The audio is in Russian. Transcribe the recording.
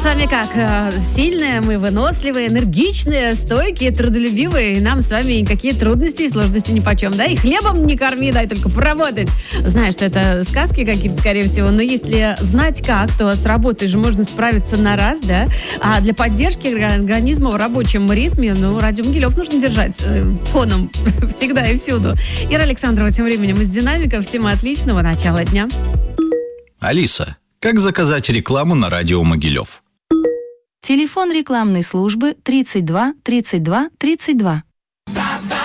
вами как? Сильные, мы выносливые, энергичные, стойкие, трудолюбивые. И нам с вами никакие трудности и сложности нипочем, да? И хлебом не корми, дай только поработать. Знаю, что это сказки какие-то, скорее всего, но если знать как, то с работой же можно справиться на раз, да? А для поддержки организма в рабочем ритме, Радио Могилев нужно держать фоном всегда и всюду. Ира Александрова тем временем из «Динамика». Всем отличного начала дня. Алиса, как заказать рекламу на радио Могилев? Телефон рекламной службы 32 32 32.